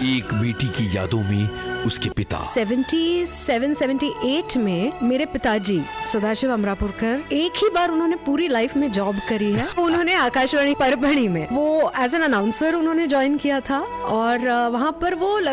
एक बेटी की यादों में उसके पिता 77-78 में मेरे पिताजी सदाशिव अमरापुरकर एक ही बार उन्होंने पूरी लाइफ में जॉब करी है। उन्होंने आकाशवाणी परभणी में वो एज एन अनाउंसर उन्होंने ज्वाइन किया था और वहाँ पर वो